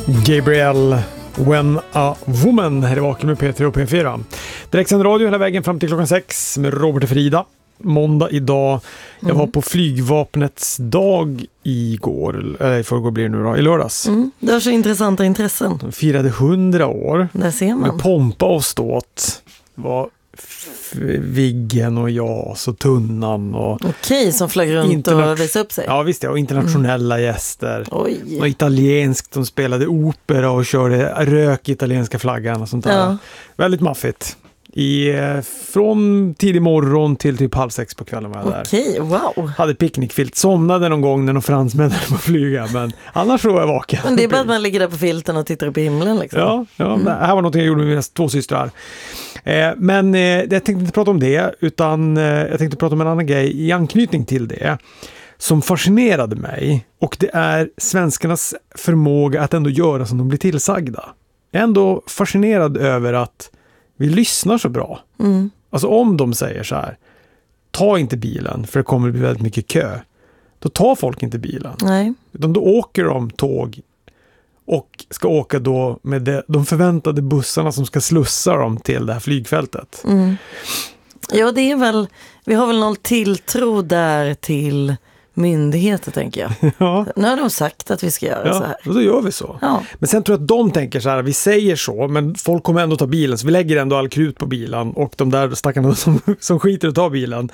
Gabriel, When a Woman, här är Vaken med P3 och P4. Direktsänd radio hela vägen fram till klockan 6 med Robert och Frida. Måndag idag. Jag var på flygvapnets dag igår, eller i förrgår blir det nu då, i lördags. Det var så intressanta intressen. De firade 100 år. Där ser man. Med pompa och ståt. Det var Viggen och JAS och Tunnan. Okej, som flög runt och visade upp sig. Ja visst, och internationella gäster. Oj. Och italienskt, de spelade opera och körde rök italienska flaggan och sånt där. Ja. Väldigt maffigt. Från tidig morgon till typ 5:30 på kvällen var jag där. Okej, wow. Hade picknickfilt, somnade någon gång när de fransmännen var flyga, men annars var jag vaken. Men det är bara att man ligger där på filten och tittar upp i himlen liksom. Ja, det här var något jag gjorde med mina 2 systrar. Men jag tänkte inte prata om det, utan jag tänkte prata om en annan grej i anknytning till det som fascinerade mig, och det är svenskarnas förmåga att ändå göra som de blir tillsagda. Jag är ändå fascinerad över att vi lyssnar så bra. Alltså om de säger så här: ta inte bilen för det kommer bli väldigt mycket kö. Då tar folk inte bilen. Nej. Utan då åker de tåg och ska åka då med de förväntade bussarna som ska slussa dem till det här flygfältet. Ja, det är väl, vi har väl någon tilltro där till myndigheter, tänker jag. Ja. Nu har de sagt att vi ska göra så här. Ja, då gör vi så. Ja. Men sen tror jag att de tänker så här: vi säger så, men folk kommer ändå ta bilen, så vi lägger ändå all krut på bilen, och de där stackarna som skiter att ta bilen,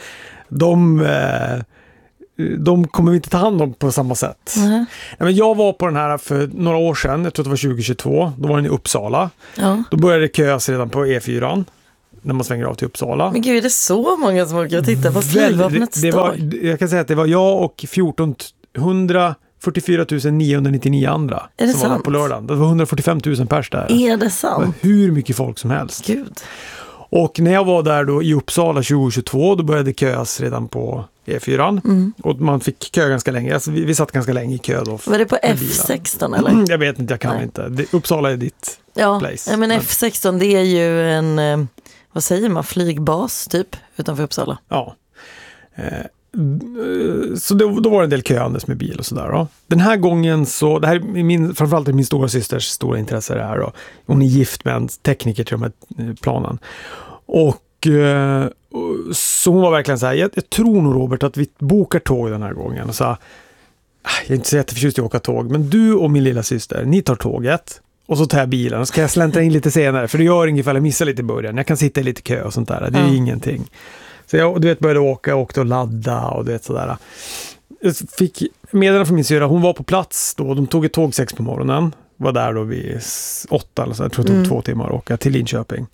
de kommer vi inte ta hand om på samma sätt. Nej, men jag var på den här för några år sedan, jag tror det var 2022, då var den i Uppsala. Ja. Då började det köas redan på E4 när man svänger av till Uppsala. Men gud, är det så många som åker och tittar på flygvapnets dag? Jag kan säga att det var jag och 144 999 andra som var där på lördagen. Det var 145 000 pers där. Är det sant? Det var hur mycket folk som helst. Gud. Och när jag var där då i Uppsala 2022, då började det köas redan på E4. Och man fick kö ganska länge. Alltså vi satt ganska länge i kö då. Var det på F16 eller? Jag vet inte, jag kan inte. Uppsala är ditt place. Ja, men F16, det är ju en, vad säger man, flygbas typ utanför Uppsala. Ja. Så då var det en del köandes med bil och sådär då. Den här gången så, det här är framförallt min stora systers stora intresse det här då. Hon är gift med en tekniker till de här planen. Och så hon var verkligen så här: jag tror nog, Robert, att vi bokar tåg den här gången. Och så, jag är inte så jätteförtjust i att åka tåg, men du och min lilla syster, ni tar tåget. Och så tar jag bilen och så kan jag släntra in lite senare, för det gör inget ifall jag missar lite i början. Jag kan sitta i lite kö och sånt där, det är ingenting. Så jag började åkte och ladda och sådär. Jag fick meddelande från min syra, hon var på plats då, de tog ett tåg 6 på morgonen. Var där då vid 8 eller så, jag tror det tog 2 timmar att åka till Linköping.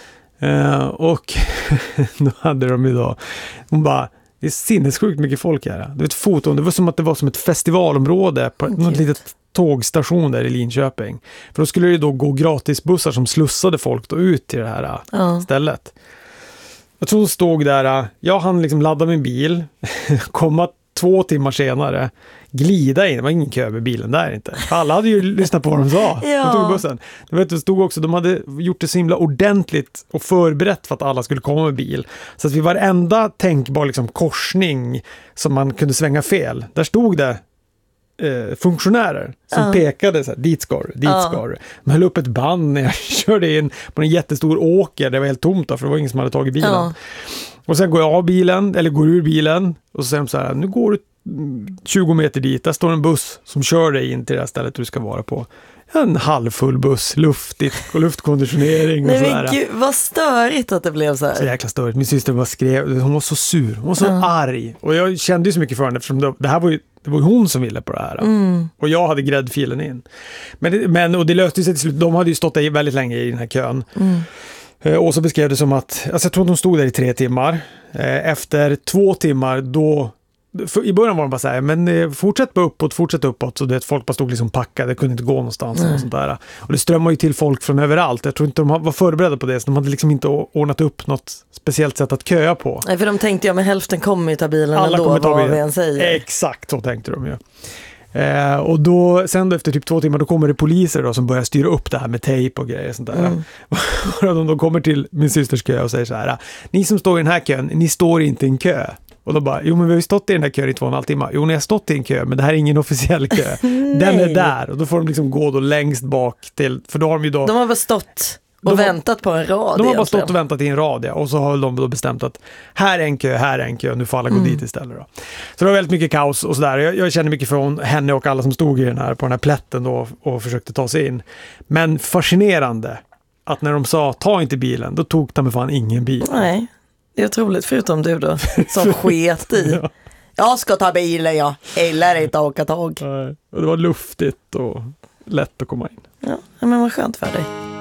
Och då hade de ju då, hon bara: det är sinnessjukt mycket folk här. Du vet, foton, det var som att det var som ett festivalområde på något litet tågstation där i Linköping. För då skulle det då gå gratisbussar som slussade folk då ut till det här stället. Jag tror hon stod där, jag hann liksom ladda min bil, komma 2 timmar senare, glida in, det var ingen kö med bilen där inte. Alla hade ju lyssnat på vad de sa. De tog bussen. Det stod också, de hade gjort det så himla ordentligt och förberett för att alla skulle komma med bil. Så att vid varenda tänkbar liksom korsning som man kunde svänga fel, där stod det funktionärer som pekade så här: dit ska du. De höll upp ett band när jag körde in på en jättestor åker, det var helt tomt då, för det var ingen som hade tagit bilen. Och sen går jag av bilen, eller går ur bilen, och så säger de så här: nu går du 20 meter dit, där står en buss som kör dig in till det här stället du ska vara på. En halvfull buss, luftigt och luftkonditionering och sådär. Men gud, vad störigt att det blev så här. Så jäkla störigt. Min syster bara skrev, hon var så sur, hon var så arg. Och jag kände ju så mycket för henne, eftersom det var ju hon som ville på det här. Och jag hade gräddfilen in. Men och det löste sig till slut. De hade ju stått där väldigt länge i den här kön. Och så beskrev det som att, alltså jag tror att de stod där i 3 timmar. Efter 2 timmar då, i början var de bara så här: men fortsätt uppåt, så det folk bara stod liksom packade, kunde inte gå någonstans och sånt där. Och det strömmar ju till folk från överallt. Jag tror inte de var förberedda på det, så de hade liksom inte ordnat upp något speciellt sätt att köa på. Nej, för de tänkte ju, men hälften kommer ju ta bilen alla ändå, vad vi än säger. Exakt, så tänkte de ju. Och då, sen då, efter typ 2 timmar, då kommer det poliser då, som börjar styra upp det här med tejp och grejer och sånt där. Och de kommer till min systers kö och säger så här: ni som står i den här kön, ni står inte i en kö. Och då bara, jo men vi har ju stått i den här kön i 2,5 timmar. Jo, ni har stått i en kö, men det här är ingen officiell kö. Den är där och då får de liksom gå då längst bak till, för då har de ju då... De har väl stått och väntat på en rad. De har bara stått och väntat i en rad, ja. Och så har de då bestämt att här är en kö, nu får alla gå dit istället då. Så det var väldigt mycket kaos och sådär. Jag känner mycket från henne och alla som stod i på den här plätten då och försökte ta sig in. Men fascinerande att när de sa ta inte bilen, då tog de fan ingen bil. Nej, det är otroligt, förutom du då, som sket i. Ja. Jag ska ta bilen, jag gillar inte åka tåg. Och det var luftigt och lätt att komma in. Ja, men vad skönt för dig.